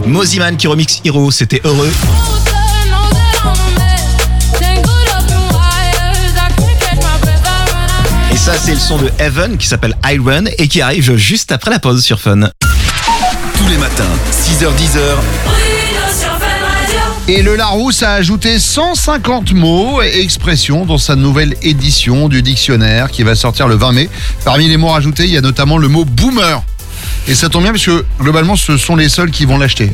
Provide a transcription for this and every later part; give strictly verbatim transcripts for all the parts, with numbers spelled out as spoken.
Mosiman qui remix Hero, c'était Heureux. Et ça, c'est le son de Heaven qui s'appelle Iron et qui arrive juste après la pause sur Fun. Tous les matins, six heures dix. Et le Larousse a ajouté cent cinquante mots et expressions dans sa nouvelle édition du dictionnaire qui va sortir le vingt mai. Parmi les mots rajoutés, il y a notamment le mot boomer. Et ça tombe bien parce que globalement, ce sont les seuls qui vont l'acheter.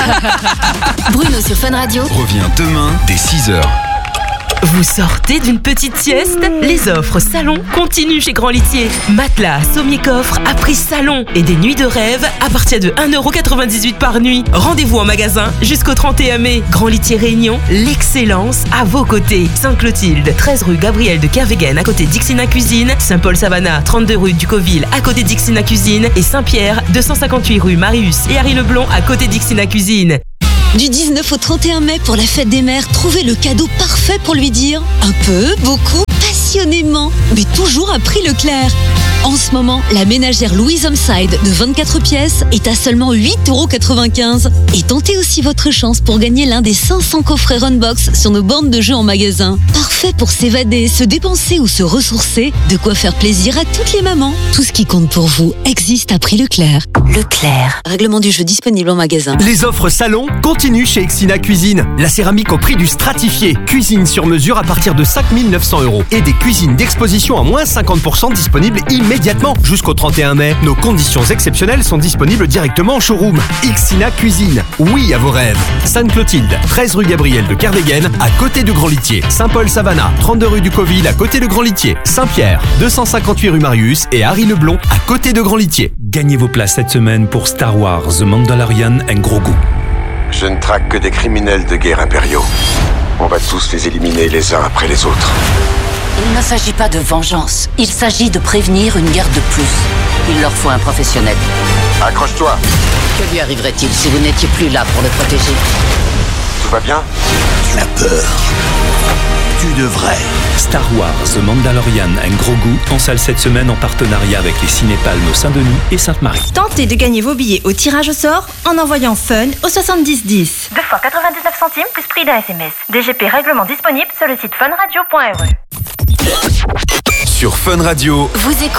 Bruno sur Fun Radio Revient demain dès six heures. Vous sortez d'une petite sieste? Les offres salon continuent chez Grand Litier. Matelas, sommier coffre à prix salon et des nuits de rêve à partir de un euro quatre-vingt-dix-huit par nuit. Rendez-vous en magasin jusqu'au trente et un mai. Grand Litier Réunion, l'excellence à vos côtés. Sainte-Clotilde, treize rue Gabriel de Kervegen à côté d'Ixina Cuisine. Saint-Paul-Savannah, trente-deux rue du Coville à côté d'Ixina Cuisine. Et Saint-Pierre, deux cent cinquante-huit rue Marius et Harry Leblond à côté d'Ixina Cuisine. Du dix-neuf au trente et un mai pour la fête des mères, trouvez le cadeau parfait pour lui dire un peu, beaucoup, passionnément, mais toujours à prix Leclerc. En ce moment, la ménagère Louise Homeside de vingt-quatre pièces est à seulement huit euros quatre-vingt-quinze. Et tentez aussi votre chance pour gagner l'un des cinq cents coffrets Runbox sur nos bornes de jeux en magasin. Parfait pour s'évader, se dépenser ou se ressourcer, de quoi faire plaisir à toutes les mamans. Tout ce qui compte pour vous existe à prix Leclerc. Leclerc. Règlement du jeu disponible en magasin. Les offres salon continuent chez Exina Cuisine. La céramique au prix du stratifié. Cuisine sur mesure à partir de cinq mille neuf cents euros. Et des cuisines d'exposition à moins cinquante pour cent disponibles immédiatement. Jusqu'au trente et un mai, nos conditions exceptionnelles sont disponibles directement en showroom. Exina Cuisine. Oui à vos rêves. Sainte-Clotilde, treize rue Gabriel de Kervegen, à côté de Grand Litier. Saint-Paul-Savannah, trente-deux rue du Coville, à côté de Grand Litier. Saint-Pierre, deux cent cinquante-huit rue Marius et Harry Leblond, à côté de Grand Litier. Gagnez vos places cette semaine pour Star Wars The Mandalorian and Grogu. Je ne traque que des criminels de guerre impériaux. On va tous les éliminer les uns après les autres. Il ne s'agit pas de vengeance. Il s'agit de prévenir une guerre de plus. Il leur faut un professionnel. Accroche-toi. Que lui arriverait-il si vous n'étiez plus là pour le protéger? Tout va bien? Tu as peur. Tu devrais. Star Wars The Mandalorian and Grogu en salle cette semaine en partenariat avec les Cinépalmes Saint-Denis et Sainte-Marie. Tentez de gagner vos billets au tirage au sort en envoyant Fun au soixante-dix dix. deux fois quatre-vingt-dix-neuf centimes plus prix d'un S M S. D G P règlement disponible sur le site funradio point r e. Sur Fun Radio. Vous écoutez